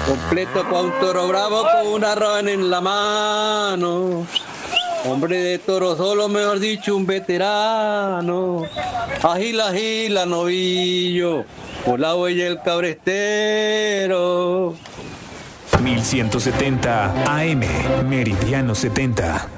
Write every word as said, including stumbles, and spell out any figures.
Completo con un toro bravo con una rabana en la mano. Hombre de toro solo, mejor dicho, un veterano. Agila, agila, novillo, por la huella el cabrestero. mil ciento setenta A M, Meridiano setenta.